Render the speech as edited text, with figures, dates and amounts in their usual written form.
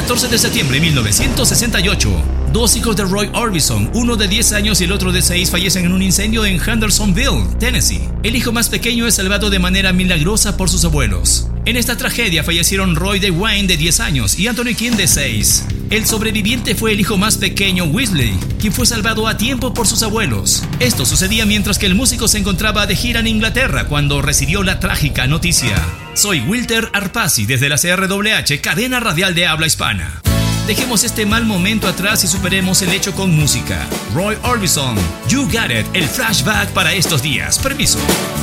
14 de septiembre de 1968, dos hijos de Roy Orbison, uno de 10 años y el otro de 6, fallecen en un incendio en Hendersonville, Tennessee. El hijo más pequeño es salvado de manera milagrosa por sus abuelos. En esta tragedia fallecieron Roy DeWayne, de 10 años, y Anthony King, de 6. El sobreviviente fue el hijo más pequeño, Wesley, quien fue salvado a tiempo por sus abuelos. Esto sucedía mientras que el músico se encontraba de gira en Inglaterra cuando recibió la trágica noticia. Soy Wilter Arpasi desde la CRWH, cadena radial de habla hispana. Dejemos este mal momento atrás y superemos el hecho con música. Roy Orbison, You Got It, el flashback para estos días. Permiso.